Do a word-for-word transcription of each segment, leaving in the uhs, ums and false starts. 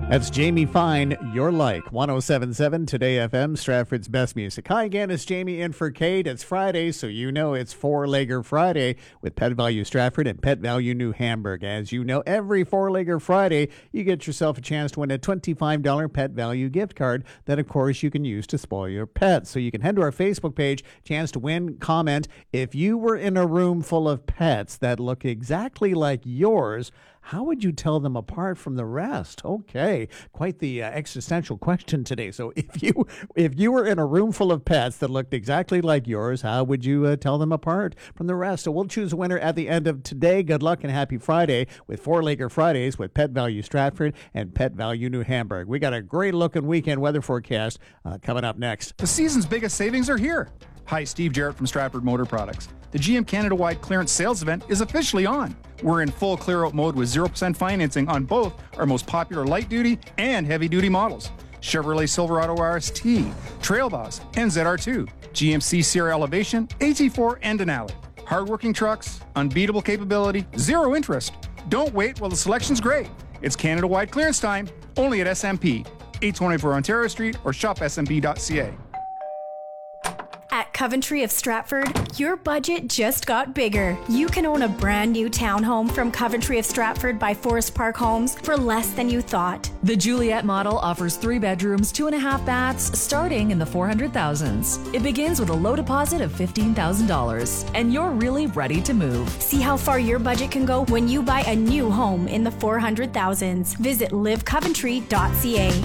That's Jamie Fine, You're Like, one oh seven point seven Today F M, Stratford's best music. Hi again, it's Jamie in for Kate. It's Friday, so you know it's Four-Legger Friday with Pet Value Stratford and Pet Value New Hamburg. As you know, every Four-Legger Friday, you get yourself a chance to win a twenty-five dollars Pet Value gift card that, of course, you can use to spoil your pets. So you can head to our Facebook page, chance to win, comment. If you were in a room full of pets that look exactly like yours, how would you tell them apart from the rest? Okay, quite the uh, existential question today. So if you if you were in a room full of pets that looked exactly like yours, how would you uh, tell them apart from the rest? So we'll choose a winner at the end of today. Good luck and happy Friday with Four-Legger Fridays with Pet Value Stratford and Pet Value New Hamburg. We got a great looking weekend weather forecast uh, coming up next. The season's biggest savings are here. Hi, Steve Jarrett from Stratford Motor Products. The G M Canada-wide clearance sales event is officially on. We're in full clear-out mode with zero percent financing on both our most popular light-duty and heavy-duty models. Chevrolet Silverado R S T, Trail Boss, and Z R two. G M C Sierra Elevation, A T four, and Denali. Hardworking trucks, unbeatable capability, zero interest. Don't wait while the selection's great. It's Canada-wide clearance time, only at S M P, eight twenty-four Ontario Street, or shop s m p dot c a. At Coventry of Stratford, your budget just got bigger. You can own a brand new townhome from Coventry of Stratford by Forest Park Homes for less than you thought. The Juliet model offers three bedrooms, two and a half baths, starting in the four hundred thousands. It begins with a low deposit of fifteen thousand dollars, and you're really ready to move. See how far your budget can go when you buy a new home in the four hundred thousands. Visit live coventry dot c a.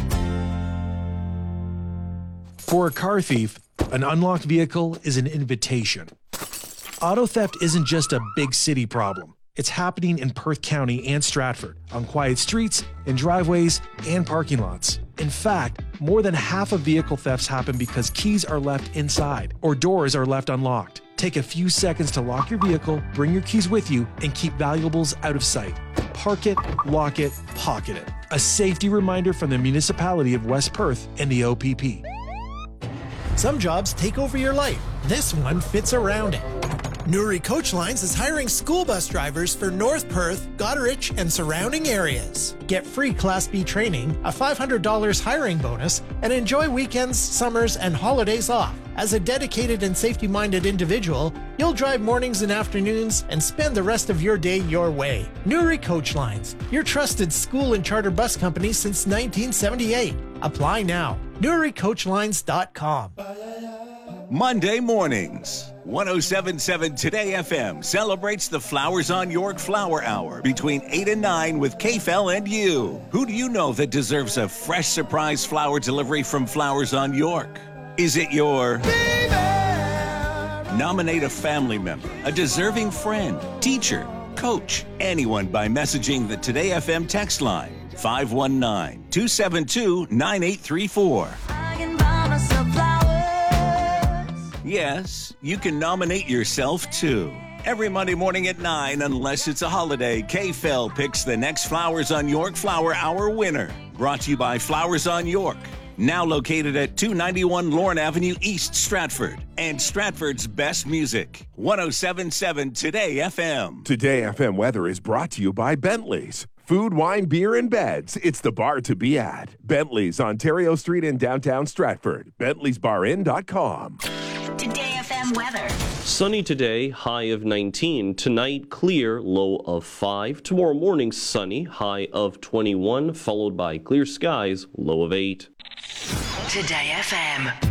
For a car thief, an unlocked vehicle is an invitation. Auto theft isn't just a big city problem. It's happening in Perth County and Stratford, on quiet streets, in driveways, and parking lots. In fact, more than half of vehicle thefts happen because keys are left inside or doors are left unlocked. Take a few seconds to lock your vehicle, bring your keys with you, and keep valuables out of sight. Park it, lock it, pocket it. A safety reminder from the municipality of West Perth and the O P P. Some jobs take over your life. This one fits around it. Newry Coach Lines is hiring school bus drivers for North Perth, Goderich, and surrounding areas. Get free Class B training, a five hundred dollars hiring bonus, and enjoy weekends, summers, and holidays off. As a dedicated and safety-minded individual, you'll drive mornings and afternoons and spend the rest of your day your way. Newry Coach Lines, your trusted school and charter bus company since nineteen seventy-eight. Apply now. Newry Coach Lines dot com. Monday mornings, one oh seven point seven Today F M celebrates the Flowers on York Flower Hour between eight and nine with K F L and you. Who do you know that deserves a fresh surprise flower delivery from Flowers on York? Is it your baby? Nominate a family member, a deserving friend, teacher, coach, anyone by messaging the Today F M text line five one nine, two seven two, nine eight three four. Yes, you can nominate yourself too. Every Monday morning at nine, unless it's a holiday, K F L picks the next Flowers on York Flower Hour winner. Brought to you by Flowers on York. Now located at two ninety-one Lorne Avenue East, Stratford. And Stratford's best music. one oh seven point seven Today F M. Today F M weather is brought to you by Bentley's. Food, wine, beer, and beds. It's the bar to be at. Bentley's, Ontario Street in downtown Stratford. Bentley's Bar Inn dot com. Today F M weather. Sunny today, high of nineteen. Tonight, clear, low of five. Tomorrow morning, sunny, high of twenty-one, followed by clear skies, low of eight. Today F M.